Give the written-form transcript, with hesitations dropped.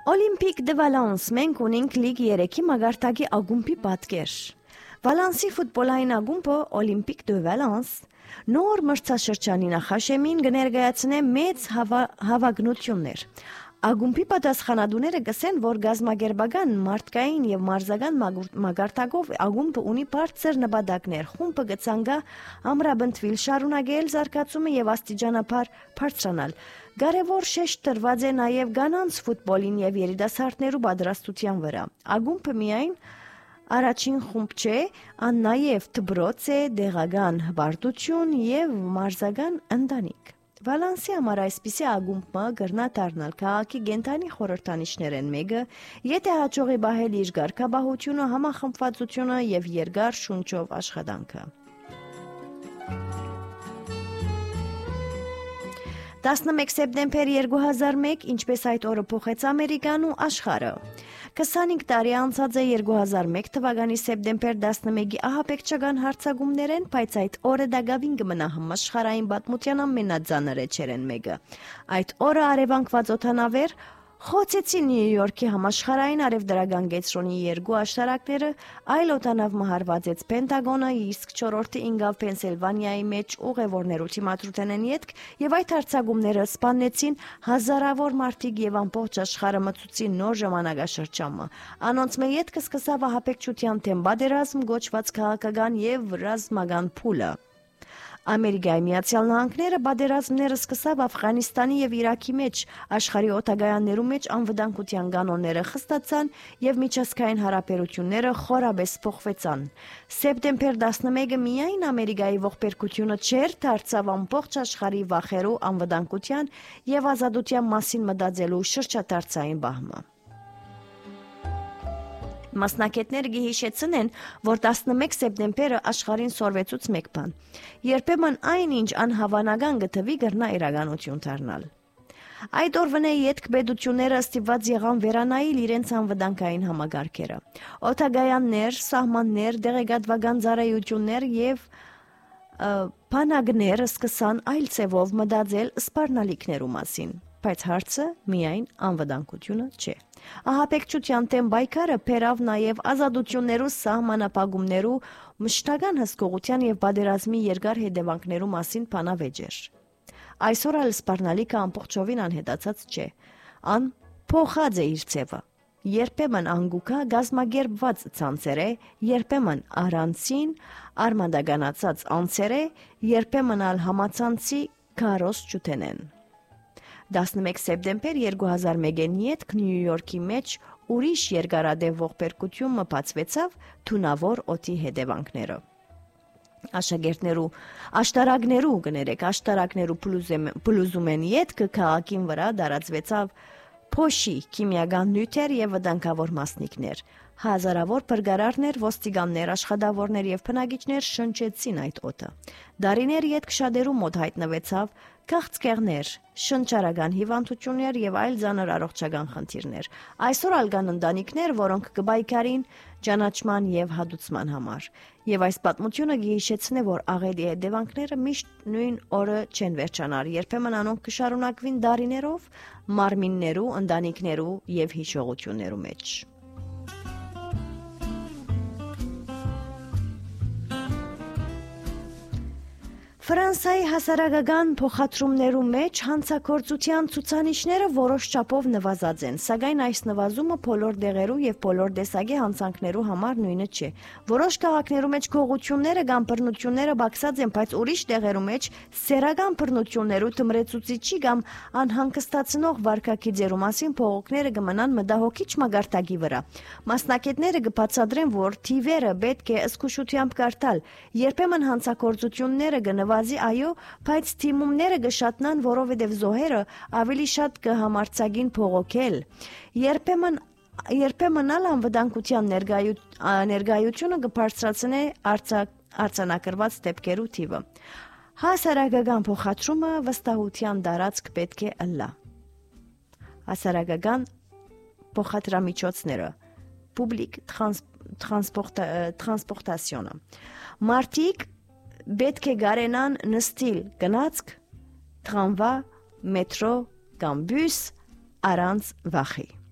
Օլիմպիկ դե Վալանս, մենք ունենք լիգ 3-ի մագարտակի ակումբի պատկեր։ Վալանսի ֆուտբոլային ակումբը Օլիմպիկ դե Վալանս նոր մրցաշրջանի նախաշեմին կներկայացնե մեծ հավակնություններ։ Ակումբի պատասխանատուները կսեն, որ գազագերբական, մարդկային եւ մարզական մագարտակով ակումբը ունի բարձր նպատակներ, խումբը կցանկա ամրապնդվել, շարունակել զարգացումը եւ աստիճանաբար բարձրանալ։ Կարևոր շեշտ տրված է նաեւ կանանց ֆուտբոլին եւ երիտասարդներու պատրաստության վրա։ Ակումբը միայն առաջին խումբ չէ, ան նաեւ դպրոց է, դեղական հպարտություն եւ մարզական ընտանիք։ Վալանսի համար այսպիսի ակումբը կրնա դառնալ քաղաքի կենտրոնի խորհրդանիշներեն մեկը, եթե հաջողի պահել իր ղեկավարությունը, համախմբվածությունը եւ երկար շունչով աշխատանքը։ 11 սեպտեմբեր 2001, ինչպես այդ օրը փոխեց Ամերիկան ու աշխարհը։ 25 տարի անցած է 2001 թվականի սեպտեմբեր 11-ի ահաբեկչական հարձակումներեն, բայց այդ օրը դակավին կմնա համաշխարհային պատմության ամենածանր էջերեն մեկը։ Այդ օրը արևանկված օդանավեր խոցեցի Նյու Յորքի համաշխարհային արևդրական կենտրոնի երկու աշտարակները, այլ օդանավ մահարվածեց Պենտագոնը, իսկ 4-րդը ինգավ Պենսիլվանիայի մեջ ուղևորներու թիմադրութենեն ետք, եւ այդ հարձակումները սպանեցին հազարավոր մարդիկ եւ ամբողջ աշխարհը մտցուցին նոր ժամանակաշրջանը։ Անոնց մեջ ետքը սկսավ ահաբեկչության դեմ պատերազմ գոչված քաղաքական եւ ռազմական փուլը։ Ամերիկայի Միացյալ Նահանգները պատերազմները սկսավ Աֆղանիստանի եւ Իրաքի մեջ, աշխարհի օտագայաններու մեջ անվտանգության կանոնները խստացան եւ միջազգային հարաբերությունները խորաբես փոխվեցան։ Սեպտեմբեր 11-ը միայն Ամերիկայի ողբերգությունը չէր, դարձավ ամբողջ աշխարհի վախերու, անվտանգության եւ ազատության մասին մտածելու շրջադարձային բահմը։ Մասնակիցները գիհիշեցնեն, որ 11 սեպտեմբերը աշխարհին սորվեցուց մեկ բան։ Երբեմն այնինչ անհավանական գտվի կրնա իրականություն դառնալ։ Այդ օրվանե ետք պետությունները ստիպված եղան վերանայել իրենց անվտանգային համագարկերը։ Օտագայաններ, սահմաններ, դեղեկատվական ծառայություններ եւ բանակները սկսան այլ ցևով մտածել սպառնալիքներու մասին, բայց հարցը միայն անվտանգությունը չէ։ Ահաբեկչության դեմ պայքարը բերավ նաև ազատություններու սահմանափակումներու, մշտական հսկողության եւ պատերազմի երկար հետևանքներու մասին բանավեճեր։ Այսօր այլ սպառնալիքը ամբողջովին անհետացած չէ։ Ան փոխած է իր ցևը։ Երբեմն անգուկա գազմագերբված ցանցեր է, երբեմն առանցին արմանդականացած անձեր է, երբեմն ալ համացանցի քարոս ճուտենեն։ 11 սեպտեմբեր 2001-ին ետք Նյու Յորքի մեջ ուրիշ երկարադեպ ողբերգություն մփացվեցավ թունավոր օդի հետևանքները։ Աշտարակներու փլուզումեն ետքը քաղաքին վրա դարածվեցավ փոշի, քիմիական նյութեր եւ վտանգավոր մասնիկներ։ Հազարավոր բրգարարներ, ոստիկաններ, աշխատավորներ եւ բնակիչներ շնչեցին այդ օդը։ Դարիներ ետք շատերու մոտ հայտնվեցավ քաղցկեղներ, շնչարական հիվանդություններ եւ այլ ծանր առողջական խնդիրներ։ Այսօր ալգան ընտանիքներ, որոնք կբայքարին ճանաչման եւ հատուցման համար։ Եվ այս պատմությունը գիհիշեցնե, որ աղետի հետևանքները միշտ նույն օրը չեն վերջանար, երբեմն անոնք կշարունակվին դարիներով, մարմիններու, ընտանիքներու եւ հիշողություններու մեջ։ Ֆրանսիայի հասարակական փոխադրումներու մեջ հանցագործության ցուցանիշները որոշ չափով նվազած են, սակայն այս նվազումը բոլոր դեղերու եւ բոլոր տեսակի հանցանքներու համար նույնը չէ։ Որոշ քաղաքներու մեջ գողությունները կամ բռնությունները բացած են, բայց ուրիշ տեղերու մեջ սերական բռնություններու թմրեցուցիչի կամ անհանգստացնող վարքագիծերու մասին փողոքները կմնան մտահոգիչ մագարտակի վրա։ Մասնակիցները կբացատրեն, որ թիվերը պետք է զգուշությամբ կարդալ։ Երբեմն հանցագործությունները կնվազի, այո, բայց թիմումները կշատնան, որովհետև զոհերը ավելի շատ կհամարձակին փողոքել։ Երբեմն անվտանգության ներկայությունը կբարձրացնի արձանագրված դեպքերու թիվը։ Հասարակական փոխադրումը վստահության տարածք պետք է ըլլա։ Հասարակական փոխադրամիջոցները public transportation-ը։ Մարդիկ պետք է գարենան նստիլ գնացք, տրամվա, մետրո կամ բյուս առանց վախի։